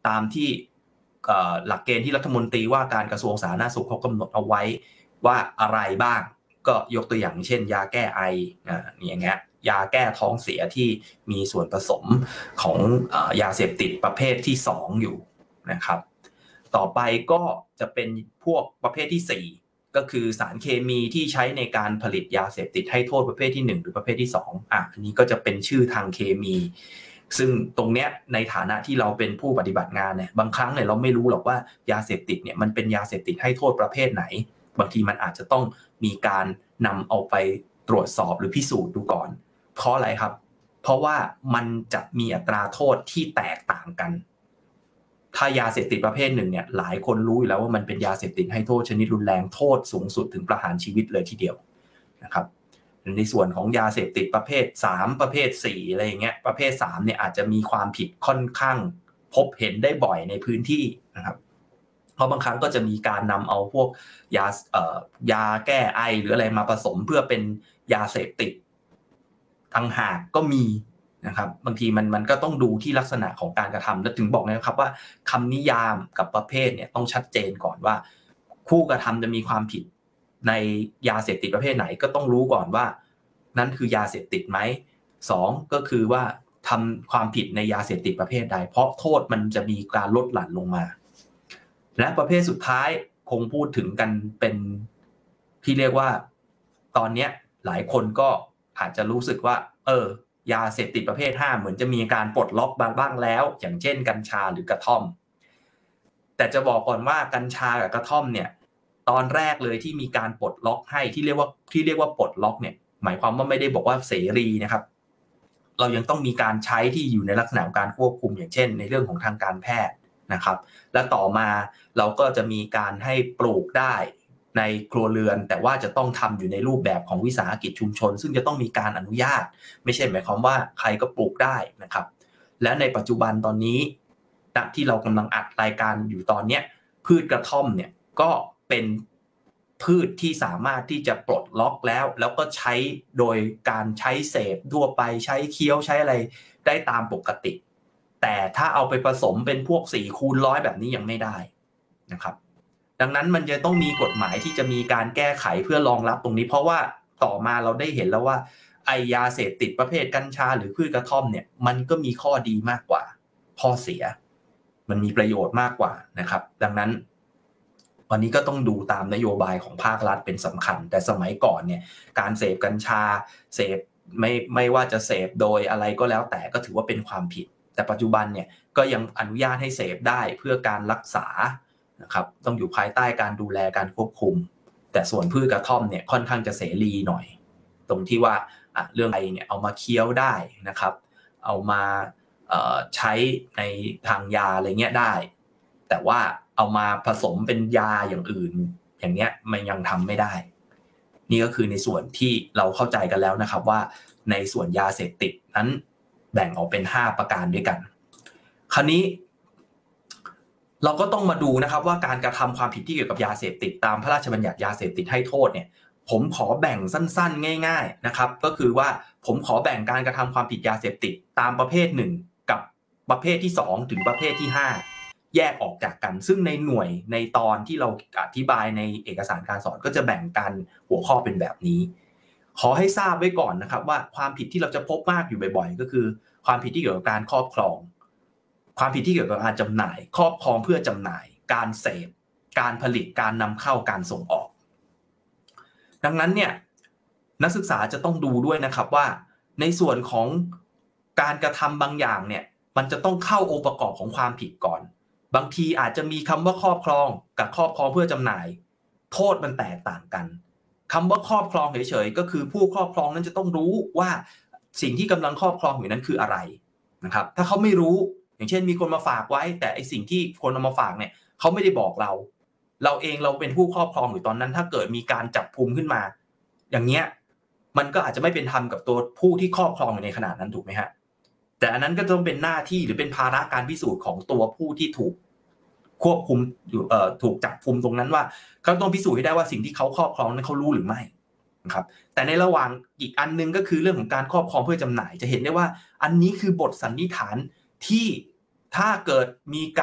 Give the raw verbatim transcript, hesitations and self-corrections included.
ตามที่หลักเกณฑ์ที่รัฐมนตรีว่าการกระทรวงสาธารณสุขเขากำหนดเอาไว้ว่าอะไรบ้างก็ยกตัวอย่างเช่นยาแก้ไออ่าอย่างเงี้ยยาแก้ท้องเสียที่มีส่วนผสมของเอ่อยาเสพติดประเภทที่สองอยู่นะครับต่อไปก็จะเป็นพวกประเภทที่สี่ก็คือสารเคมีที่ใช้ในการผลิตยาเสพติดให้โทษประเภทที่หนึ่งหรือประเภทที่สองอ่ะอันนี้ก็จะเป็นชื่อทางเคมีซึ่งตรงเนี้ยในฐานะที่เราเป็นผู้ปฏิบัติงานเนี่ยบางครั้งเนี่ยเราไม่รู้หรอกว่ายาเสพติดเนี่ยมันเป็นยาเสพติดให้โทษประเภทไหนบางทีมันอาจจะต้องมีการนำเอาไปตรวจสอบหรือพิสูจน์ดูก่อนเพราะอะไรครับเพราะว่ามันจะมีอัตราโทษที่แตกต่างกันถ้ายาเสพติดประเภทหนึ่งเนี่ยหลายคนรู้อยู่แล้วว่ามันเป็นยาเสพติดให้โทษชนิดรุนแรงโทษสูงสุดถึงประหารชีวิตเลยทีเดียวนะครับในส่วนของยาเสพติดประเภทสามประเภทสี่อะไรอย่างเงี้ยประเภทสามเนี่ยอาจจะมีความผิดค่อนข้างพบเห็นได้บ่อยในพื้นที่นะครับเพราะบางครั้งก็จะมีการนำเอาพวกยาเอ่อยาแก้ไอหรืออะไรมาผสมเพื่อเป็นยาเสพติดต่างหากก็มีนะครับบางทีมันมันก็ต้องดูที่ลักษณะของการกระทำและถึงบอกนะครับว่าคำนิยามกับประเภทเนี่ยต้องชัดเจนก่อนว่าผู้กระทำจะมีความผิดในยาเสพติดประเภทไหนก็ต้องรู้ก่อนว่านั่นคือยาเสพติดไหมสองก็คือว่าทำความผิดในยาเสพติดประเภทใดเพราะโทษมันจะมีการลดหลั่นลงมาและประเภทสุดท้ายคงพูดถึงกันเป็นที่เรียกว่าตอนนี้หลายคนก็อาจจะรู้สึกว่าเออยาเสพติดประเภทห้าเหมือนจะมีการปลดล็อกบางบ้างแล้วอย่างเช่นกัญชาหรือกระท่อมแต่จะบอกก่อนว่ากัญชากับกระท่อมเนี่ยตอนแรกเลยที่มีการปลดล็อกให้ที่เรียกว่าที่เรียกว่าปลดล็อกเนี่ยหมายความว่าไม่ได้บอกว่าเสรีนะครับเรายังต้องมีการใช้ที่อยู่ในลักษณะของการควบคุมอย่างเช่นในเรื่องของทางการแพทย์นะครับและต่อมาเราก็จะมีการให้ปลูกได้ในครัวเรือนแต่ว่าจะต้องทำอยู่ในรูปแบบของวิสาหกิจชุมชนซึ่งจะต้องมีการอนุญาตไม่ใช่หมายความว่าใครก็ปลูกได้นะครับและในปัจจุบันตอนนี้ณที่เรากำลังอัดรายการอยู่ตอนนี้พืชกระท่อมเนี่ยก็เป็นพืชที่สามารถที่จะปลดล็อกแล้วแล้วก็ใช้โดยการใช้เสพทั่วไปใช้เคี้ยวใช้อะไรได้ตามปกติแต่ถ้าเอาไปผสมเป็นพวกสี่คูณร้อยแบบนี้ยังไม่ได้นะครับดังนั้นมันจะต้องมีกฎหมายที่จะมีการแก้ไขเพื่อรองรับตรงนี้เพราะว่าต่อมาเราได้เห็นแล้วว่าไอยาเสพติดประเภทกัญชาหรือพืชกระท่อมเนี่ยมันก็มีข้อดีมากกว่าข้อเสียมันมีประโยชน์มากกว่านะครับดังนั้นวันนี้ก็ต้องดูตามนโยบายของภาครัฐเป็นสำคัญแต่สมัยก่อนเนี่ยการเสพกัญชาเสพไม่ไม่ว่าจะเสพโดยอะไรก็แล้วแต่ก็ถือว่าเป็นความผิดแต่ปัจจุบันเนี่ยก็ยังอนุญาตให้เสพได้เพื่อการรักษานะครับต้องอยู่ภายใต้การดูแลการควบคุมแต่ส่วนพืชกระท่อมเนี่ยค่อนข้างจะเสรีหน่อยตรงที่ว่าเรื่องอะไรเนี่ยเอามาเคี้ยวได้นะครับเอามาใช้ในทางยาอะไรเงี้ยได้แต่ว่าเอามาผสมเป็นยาอย่างอื่นอย่างเงี้ยมันยังทำไม่ได้นี่ก็คือในส่วนที่เราเข้าใจกันแล้วนะครับว่าในส่วนยาเสพติดนั้นแบ่งออกเป็นห้าประการด้วยกันคราวนี้เราก็ต้องมาดูนะครับว่าการกระทำความผิดที่เกี่ยวกับยาเสพติดตามพระราชบัญญัติยาเสพติดให้โทษเนี่ยผมขอแบ่งสั้นๆง่ายๆนะครับก็คือว่าผมขอแบ่งการกระทำความผิดยาเสพติดตามประเภทหนึ่งกับประเภทที่สองถึงประเภทที่ห้าแยกออกจากกันซึ่งในหน่วยในตอนที่เราอธิบายในเอกสารการสอนก็จะแบ่งกันหัวข้อเป็นแบบนี้ขอให้ทราบไว้ก่อนนะครับว่าความผิดที่เราจะพบมากอยู่บ่อยๆก็คือความผิดที่เกี่ยวกับการครอบครองความผิดที่เกี่ยวกับการจำหน่ายครอบครองเพื่อจำหน่ายการเสพการผลิตการนำเข้าการส่งออกดังนั้นเนี่ยนักศึกษาจะต้องดูด้วยนะครับว่าในส่วนของการกระทำบางอย่างเนี่ยมันจะต้องเข้าองค์ประกอบของความผิดก่อนบางทีอาจจะมีคำว่าครอบครองกับครอบครองเพื่อจำหน่ายโทษมันแตกต่างกันคำว่าครอบครองเฉยๆก็คือผู้ครอบครองนั้นจะต้องรู้ว่าสิ่งที่กำลังครอบครองอยู่นั้นคืออะไรนะครับถ้าเขาไม่รู้อย่างเช่นมีคนมาฝากไว้แต่ไอสิ่งที่คนเอามาฝากเนี่ยเขาไม่ได้บอกเราเราเองเราเป็นผู้ครอบครองอยู่ตอนนั้นถ้าเกิดมีการจับกุมขึ้นมาอย่างเงี้ยมันก็อาจจะไม่เป็นธรรมกับตัวผู้ที่ครอบครองอยู่ในขณะนั้นถูกไหมฮะแต่อันนั้นก็ต้องเป็นหน้าที่หรือเป็นภาระการพิสูจน์ของตัวผู้ที่ถูกควบคุมอยู่เอ่อถูกจับกุมตรงนั้นว่าเขาต้องพิสูจน์ให้ได้ว่าสิ่งที่เขาครอบครองนั้นเขารู้หรือไม่นะครับแต่ในระหว่างอีกอันนึงก็คือเรื่องของการครอบครองเพื่อจำหน่ายจะเห็นได้ว่าอันนี้คือบทสันนิษฐานที่ถ้าเกิดมีก